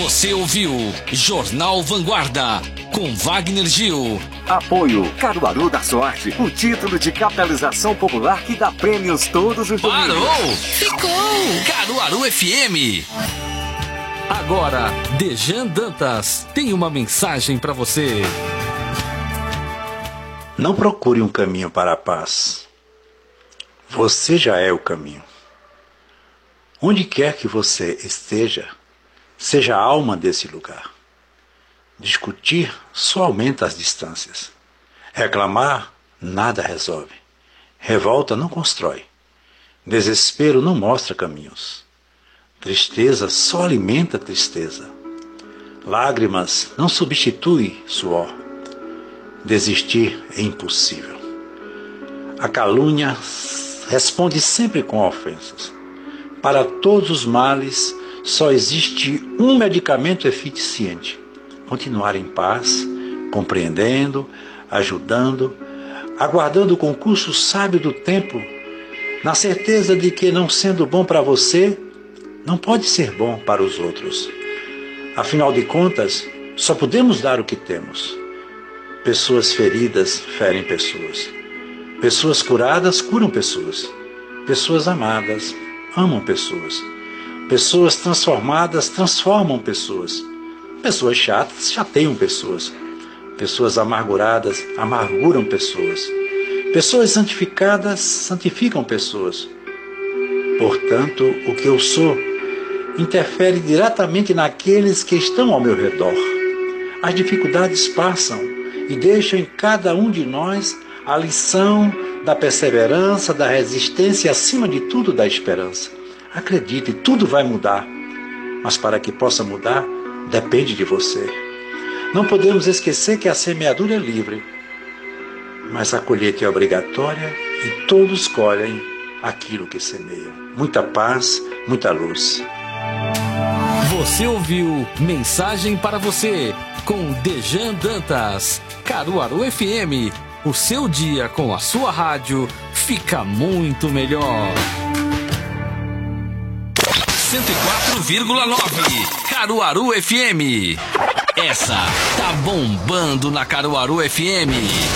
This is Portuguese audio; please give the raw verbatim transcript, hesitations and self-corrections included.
Você ouviu Jornal Vanguarda com Wagner Gil. Apoio Caruaru da Sorte, o título de capitalização popular que dá prêmios todos os domingos. Parou! Ficou! Caruaru F M. Agora, Dejan Dantas tem uma mensagem para você. Não procure um caminho para a paz. Você já é o caminho. Onde quer que você esteja, seja a alma desse lugar. Discutir só aumenta as distâncias. Reclamar nada resolve. Revolta não constrói. Desespero não mostra caminhos. Tristeza só alimenta tristeza. Lágrimas não substituem suor. Desistir é impossível. A calúnia responde sempre com ofensas. Para todos os males, só existe um medicamento eficiente: continuar em paz, compreendendo, ajudando, aguardando o concurso sábio do tempo, na certeza de que, não sendo bom para você, não pode ser bom para os outros. Afinal de contas, só podemos dar o que temos. Pessoas feridas ferem pessoas. Pessoas curadas curam pessoas. Pessoas amadas amam pessoas. Pessoas transformadas transformam pessoas. Pessoas chatas chateiam pessoas. Pessoas amarguradas amarguram pessoas. Pessoas santificadas santificam pessoas. Portanto, o que eu sou interfere diretamente naqueles que estão ao meu redor. As dificuldades passam e deixam em cada um de nós a lição da perseverança, da resistência e, acima de tudo, da esperança. Acredite, tudo vai mudar, mas para que possa mudar, depende de você. Não podemos esquecer que a semeadura é livre, mas a colheita é obrigatória e todos colhem aquilo que semeiam. Muita paz, muita luz. Você ouviu Mensagem para Você com Dejan Dantas. Caruaru F M, o seu dia com a sua rádio fica muito melhor. cento e quatro vírgula nove Caruaru F M. Essa tá bombando na Caruaru F M.